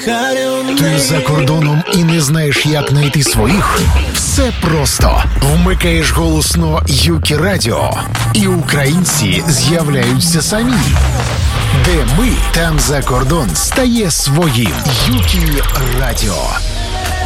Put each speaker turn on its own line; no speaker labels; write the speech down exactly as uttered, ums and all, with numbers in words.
Ти за кордоном і не знаєш, як знайти своїх? Все просто. Вмикаєш голосно Юкі Радіо, і українці з'являються самі. Де ми, там за кордон стає своїм. Юкі Радіо.